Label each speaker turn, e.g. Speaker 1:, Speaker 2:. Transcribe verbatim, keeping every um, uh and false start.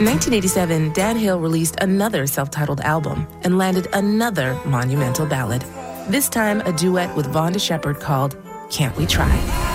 Speaker 1: In nineteen eighty-seven, Dan Hill released another self-titled album and landed another monumental ballad, this time a duet with Vonda Shepard called Can't We Try?